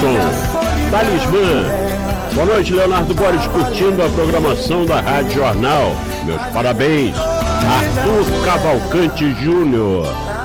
Anderson, Talismã. Boa noite, Leonardo Borges, curtindo a programação da Rádio Jornal. Meus parabéns, Arthur Cavalcante Júnior.